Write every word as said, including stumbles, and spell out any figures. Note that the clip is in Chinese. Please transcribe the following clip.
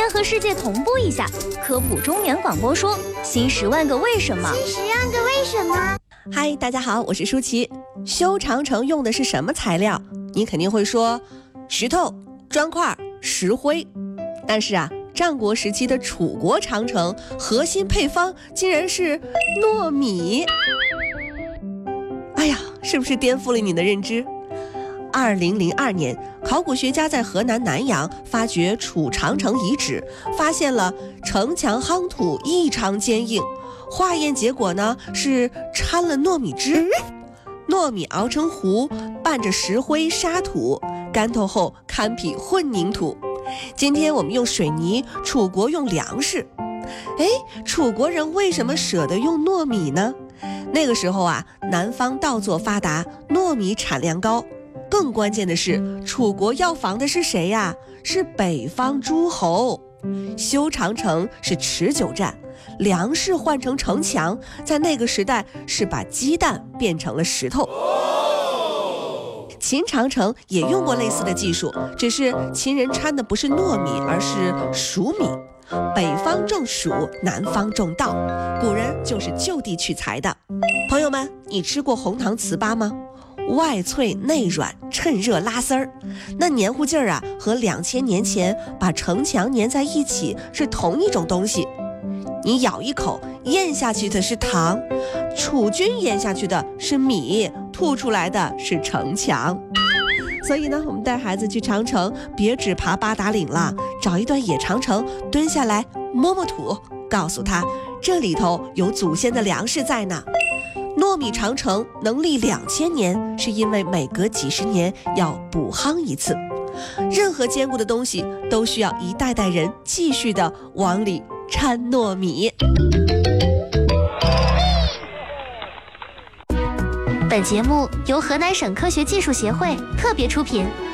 先和世界同步一下，科普中原广播说新十万个为什么。 新十万个为什么。 嗨，大家好，我是舒淇。修长城用的是什么材料？你肯定会说石头、砖块、石灰。但是啊，战国时期的楚国长城核心配方竟然是糯米。哎呀，是不是颠覆了你的认知？二零零二年，考古学家在河南南阳发掘楚长城遗址，发现了城墙夯土异常坚硬。化验结果呢是掺了糯米汁，糯米熬成糊，拌着石灰沙土，干透后堪比混凝土。今天我们用水泥，楚国用粮食。哎，楚国人为什么舍得用糯米呢？那个时候啊，南方稻作发达，糯米产量高。更关键的是，楚国要防的是谁呀？是北方诸侯。修长城是持久战，粮食换成城墙，在那个时代是把鸡蛋变成了石头。秦长城也用过类似的技术，只是秦人掺的不是糯米，而是黍米。北方种黍，南方种稻，古人就是就地取材的。朋友们，你吃过红糖糍粑吗？外脆内软，趁热拉丝儿，那黏糊劲儿啊，和两千年前把城墙粘在一起是同一种东西。你咬一口，咽下去的是糖，楚军咽下去的是米，吐出来的是城墙。所以呢，我们带孩子去长城，别只爬八达岭了，找一段野长城，蹲下来摸摸土，告诉他这里头有祖先的粮食在呢。糯米长城能立两千年，是因为每隔几十年要补夯一次。任何坚固的东西都需要一代代人继续的往里掺糯米。 本节目由河南省科学技术协会特别出品。